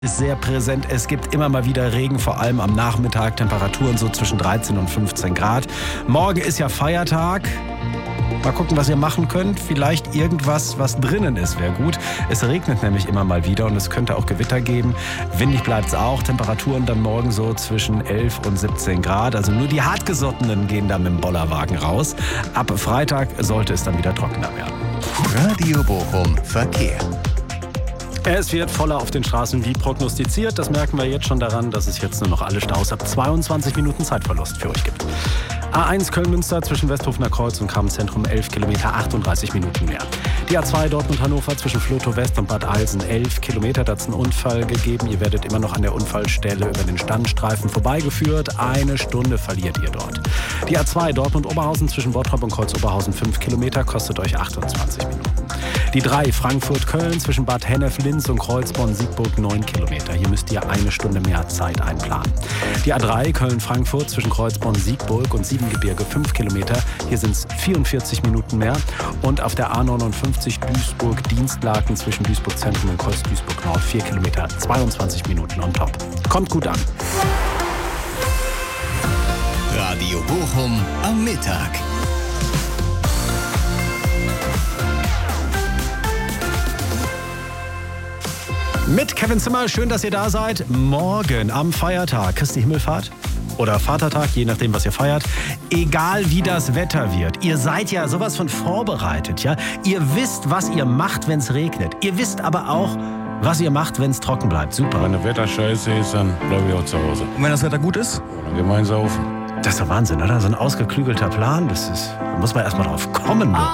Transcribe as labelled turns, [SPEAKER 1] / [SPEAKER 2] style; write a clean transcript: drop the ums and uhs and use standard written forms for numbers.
[SPEAKER 1] Ist sehr präsent. Es gibt immer mal wieder Regen, vor allem am Nachmittag. Temperaturen so zwischen 13 und 15 Grad. Morgen ist ja Feiertag. Mal gucken, was ihr machen könnt. Vielleicht irgendwas, was drinnen ist, wäre gut. Es regnet nämlich immer mal wieder und es könnte auch Gewitter geben. Windig bleibt es auch. Temperaturen dann morgen so zwischen 11 und 17 Grad. Also nur die Hartgesottenen gehen da mit dem Bollerwagen raus. Ab Freitag sollte es dann wieder trockener werden.
[SPEAKER 2] Radio Bochum Verkehr.
[SPEAKER 1] Es wird voller auf den Straßen wie prognostiziert. Das merken wir jetzt schon daran, dass es jetzt nur noch alle Staus ab 22 Minuten Zeitverlust für euch gibt. A1 Köln-Münster zwischen Westhofener Kreuz und Kammzentrum 11 Kilometer, 38 Minuten mehr. Die A2 Dortmund-Hannover zwischen Flotow West und Bad Eilsen 11 Kilometer. Da hat es einen Unfall gegeben. Ihr werdet immer noch an der Unfallstelle über den Standstreifen vorbeigeführt. 1 Stunde verliert ihr dort. Die A2 Dortmund-Oberhausen zwischen Bottrop und Kreuz-Oberhausen 5 Kilometer, kostet euch 28 Minuten. Die 3 Frankfurt-Köln zwischen Bad Hennef-Linz und Kreuzborn-Siegburg 9 Kilometer. Hier müsst ihr 1 Stunde mehr Zeit einplanen. Die A3 Köln-Frankfurt zwischen Kreuzborn-Siegburg und Siebengebirge 5 Kilometer. Hier sind es 44 Minuten mehr. Und auf der A59 Duisburg-Dienstlaken zwischen Duisburg-Zentrum und Kreuz-Duisburg-Nord 4 Kilometer, 22 Minuten on top. Kommt gut an.
[SPEAKER 2] Radio Bochum am Mittag.
[SPEAKER 1] Mit Kevin Zimmer, schön, dass ihr da seid. Morgen am Feiertag, Christi Himmelfahrt oder Vatertag, je nachdem, was ihr feiert. Egal wie das Wetter wird, ihr seid ja sowas von vorbereitet, ja? Ihr wisst, was ihr macht, wenn es regnet. Ihr wisst aber auch, was ihr macht, wenn es trocken bleibt. Super.
[SPEAKER 3] Wenn das Wetter scheiße ist, dann bleibe ich auch zu Hause.
[SPEAKER 4] Und wenn das Wetter gut ist?
[SPEAKER 3] Dann gehen wir saufen.
[SPEAKER 1] Das ist doch Wahnsinn, oder? So ein ausgeklügelter Plan, da muss man erst mal drauf kommen.